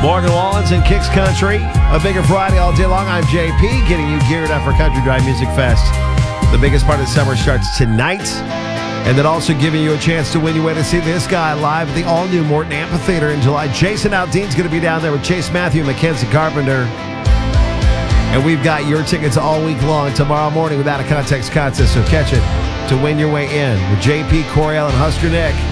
Morgan Wallens in Kicks Country. A Bigger Friday all day long. I'm JP, getting you geared up for Country Drive Music Fest. The biggest part of the summer starts tonight. And then also giving you a chance to win your way to see this guy live at the all-new Morton Amphitheater in July. Jason Aldean's going to be down there with Chase Matthew and Mackenzie Carpenter. And we've got your tickets all week long tomorrow morning without a context contest. So catch it to win your way in with JP, Coriel, and Husker Nick.